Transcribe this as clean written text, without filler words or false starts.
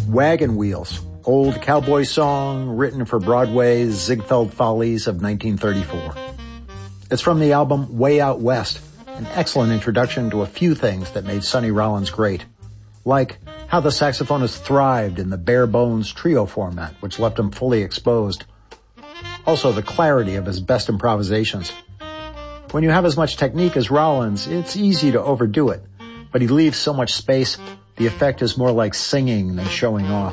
Wagon Wheels, old cowboy song written for Broadway's Ziegfeld Follies of 1934. It's from the album Way Out West, an excellent introduction to a few things that made Sonny Rollins great, like how the saxophonist thrived in the bare-bones trio format, which left him fully exposed. Also, the clarity of his best improvisations. When you have as much technique as Rollins, it's easy to overdo it, but he leaves so much space, the effect is more like singing than showing off.